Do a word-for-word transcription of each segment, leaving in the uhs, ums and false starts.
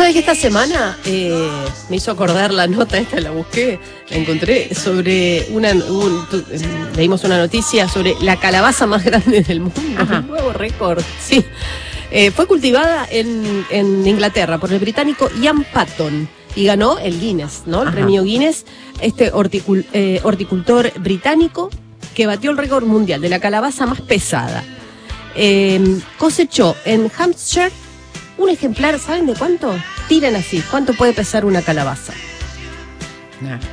sabés que esta semana eh, me hizo acordar la nota esta, la busqué, la encontré, sobre una, un, tu, eh, leímos una noticia sobre la calabaza más grande del mundo, Ajá. un nuevo récord, sí. Eh, fue cultivada en, en Inglaterra por el británico Ian Patton y ganó el Guinness, ¿no? El Ajá. premio Guinness, este horticul, eh, horticultor británico que batió el récord mundial de la calabaza más pesada. Eh, cosechó en Hampshire un ejemplar, ¿saben de cuánto? Tiren así, ¿cuánto puede pesar una calabaza? No, no.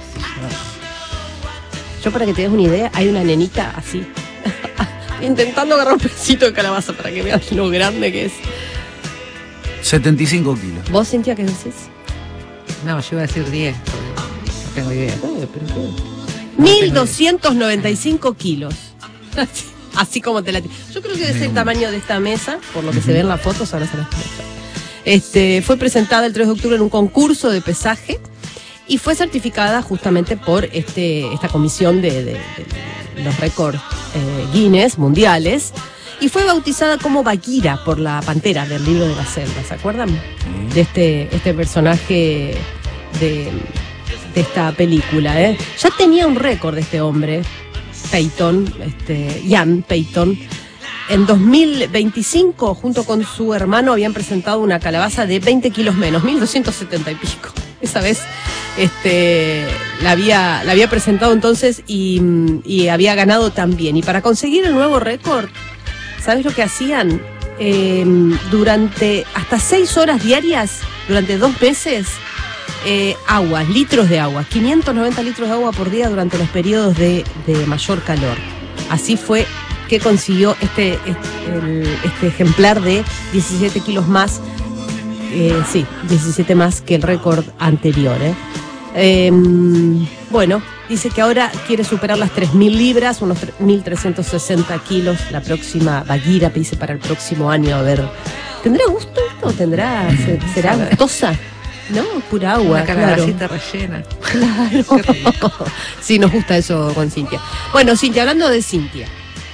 Yo, para que te des una idea, hay una nenita así, intentando agarrar un pedacito de calabaza para que veas lo grande que es. setenta y cinco kilos. ¿Vos, Cintia, qué decís? No, yo iba a decir diez, no tengo idea. Eh, pero qué. mil doscientos noventa y cinco kilos. Así como te la... Yo creo que es el tamaño de esta mesa, por lo que uh-huh. se ve en las fotos, ahora se las muestro. Este, fue presentada el tres de octubre en un concurso de pesaje y fue certificada justamente por este, esta comisión de, de, de los récords eh, Guinness mundiales, y fue bautizada como Bagheera por la pantera del libro de la selva, ¿se acuerdan? Uh-huh. De este, este personaje de, de esta película, ¿eh? Ya tenía un récord de este hombre, Peyton, este, Ian Peyton. En dos mil veinticinco, junto con su hermano, habían presentado una calabaza de veinte kilos menos, mil doscientos setenta y pico. Esa vez este, la, había, la había presentado entonces y, y había ganado también. Y para conseguir el nuevo récord, ¿sabes lo que hacían? Eh, durante hasta seis horas diarias, durante dos meses, eh, agua, litros de agua, quinientos noventa litros de agua por día durante los periodos de, de mayor calor. Así fue que consiguió este, este, el, este ejemplar de diecisiete kilos más, eh, sí, diecisiete más que el récord anterior. ¿eh? Eh, bueno, dice que ahora quiere superar las tres mil libras, unos mil trescientos sesenta kilos, la próxima Bagheera, dice, para el próximo año. A ver, ¿tendrá gusto esto? ¿Tendrá, se, será gustosa? No, pura agua. Una calabacita claro. rellena. Claro. Sí, nos gusta eso con Cintia. Bueno, Cintia, hablando de Cintia.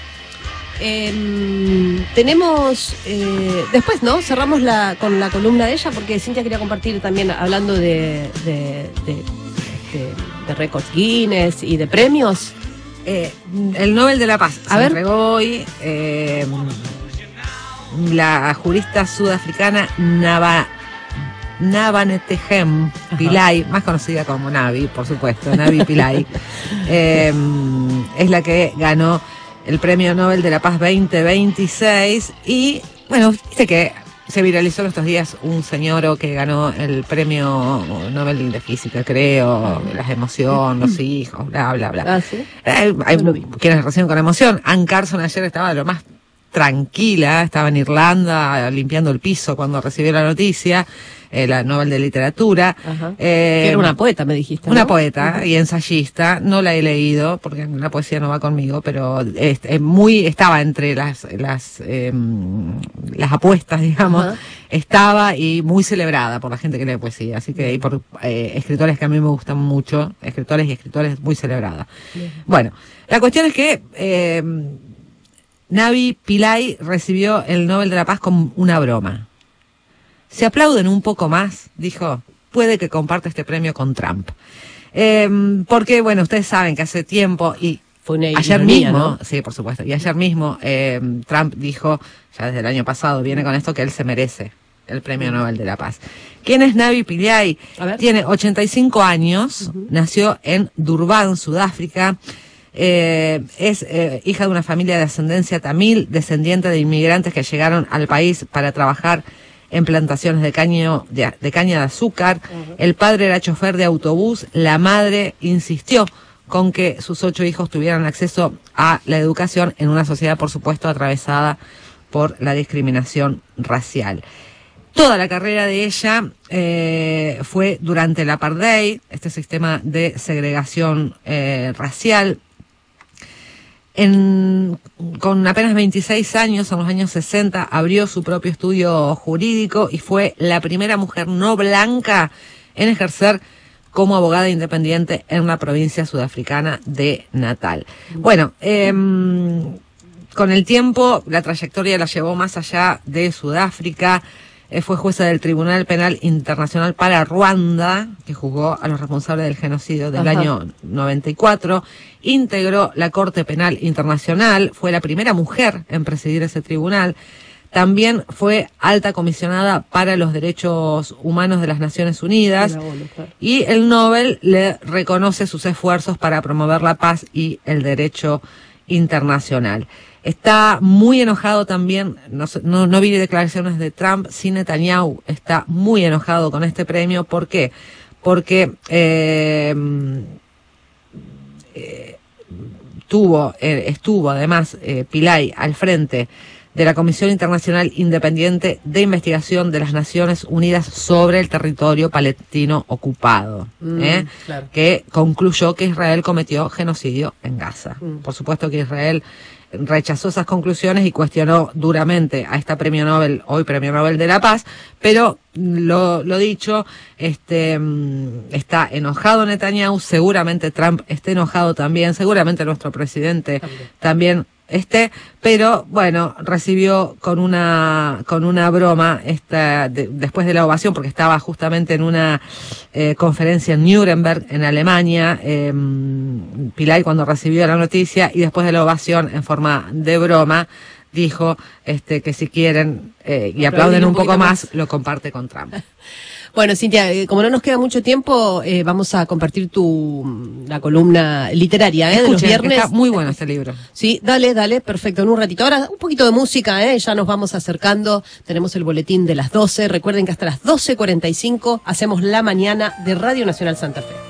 Eh, tenemos eh, después, ¿no? Cerramos la, con la columna de ella, porque Cintia quería compartir también, hablando de de, de, de, de récords Guinness y de premios. Eh, el Nobel de la Paz a se ver. entregó hoy. Eh, la jurista sudafricana Nava, Navanethem Pillay, más conocida como Navi, por supuesto, Navi Pillay, eh, es la que ganó el Premio Nobel de la Paz veinte veintiséis. Y bueno, viste que se viralizó en estos días un señor que ganó el Premio Nobel de Física, creo, las emociones, los hijos, bla, bla, bla. ¿Ah, sí? Hay, hay quienes reciben con emoción. Ann Carson ayer estaba de lo más tranquila, estaba en Irlanda limpiando el piso cuando recibió la noticia. Eh, la Nobel de Literatura. Eh, era una poeta, me dijiste, ¿no? Una poeta uh-huh. y ensayista. No la he leído porque la poesía no va conmigo, pero es, es muy estaba entre las las eh, las apuestas, digamos. Uh-huh. Estaba y muy celebrada por la gente que lee poesía. Así que, y por eh, escritores que a mí me gustan mucho, escritores y escritores muy celebrada. Uh-huh. Bueno, la cuestión es que eh, Navi Pillay recibió el Nobel de la Paz con una broma. Se aplauden un poco más, dijo, puede que comparte este premio con Trump. Eh, porque, bueno, ustedes saben que hace tiempo, y fue una ayer ironía, mismo, ¿no? Sí, por supuesto, y ayer mismo eh, Trump dijo, ya desde el año pasado, viene con esto, que él se merece el Premio Nobel de la Paz. ¿Quién es Navi Pillay? Tiene ochenta y cinco años, uh-huh. nació en Durban, Sudáfrica. Eh, es eh, hija de una familia de ascendencia tamil, descendiente de inmigrantes que llegaron al país para trabajar en plantaciones de caño de, de caña de azúcar. Uh-huh. El padre era chofer de autobús. La madre insistió con que sus ocho hijos tuvieran acceso a la educación en una sociedad, por supuesto, atravesada por la discriminación racial. Toda la carrera de ella eh, fue durante el apartheid, este sistema de segregación eh, racial. En, con apenas veintiséis años, en los años sesenta, abrió su propio estudio jurídico y fue la primera mujer no blanca en ejercer como abogada independiente en la provincia sudafricana de Natal. Bueno, eh, con el tiempo la trayectoria la llevó más allá de Sudáfrica. eh, fue jueza del Tribunal Penal Internacional para Ruanda, que juzgó a los responsables del genocidio del Ajá. año noventa y cuatro, integró la Corte Penal Internacional, fue la primera mujer en presidir ese tribunal. También fue alta comisionada para los derechos humanos de las Naciones Unidas y el Nobel le reconoce sus esfuerzos para promover la paz y el derecho internacional. Está muy enojado también, no, no, no vi declaraciones de Trump, sí Netanyahu está muy enojado con este premio. ¿Por qué? Porque eh, eh, tuvo, eh, estuvo además eh, Pillay al frente de la Comisión Internacional Independiente de Investigación de las Naciones Unidas sobre el territorio palestino ocupado, mm, ¿eh? claro. que concluyó que Israel cometió genocidio en Gaza. Mm. Por supuesto que Israel rechazó esas conclusiones y cuestionó duramente a esta premio Nobel, hoy premio Nobel de la Paz, pero lo, lo dicho, este, está enojado Netanyahu, seguramente Trump esté enojado también, seguramente nuestro presidente también, también este, pero bueno, recibió con una con una broma esta de, después de la ovación, porque estaba justamente en una eh, conferencia en Nuremberg, en Alemania, eh, Pillay cuando recibió la noticia, y después de la ovación, en forma de broma, dijo este que si quieren eh, y aplauden un poco más, más, lo comparte con Trump. Bueno, Cintia, como no nos queda mucho tiempo, eh, vamos a compartir tu la columna literaria, ¿eh? Escuchen, de los viernes. Está muy bueno este libro. Sí, dale, dale, perfecto. En un ratito. Ahora un poquito de música, ¿eh? Ya nos vamos acercando. Tenemos el boletín de las doce. Recuerden que hasta las doce cuarenta y cinco hacemos La Mañana de Radio Nacional Santa Fe.